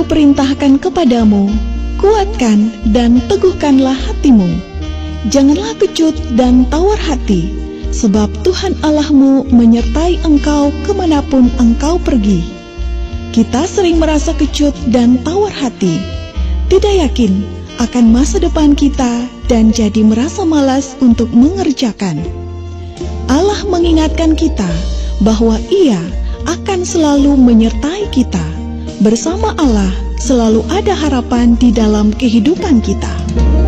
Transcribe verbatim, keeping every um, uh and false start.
kuperintahkan kepadamu, kuatkan dan teguhkanlah hatimu. Janganlah kecut dan tawar hati, sebab Tuhan Allahmu menyertai engkau kemanapun engkau pergi. Kita sering merasa kecut dan tawar hati, tidak yakin akan masa depan kita dan jadi merasa malas untuk mengerjakan. Allah mengingatkan kita bahwa Ia akan selalu menyertai kita. Bersama Allah selalu ada harapan di dalam kehidupan kita.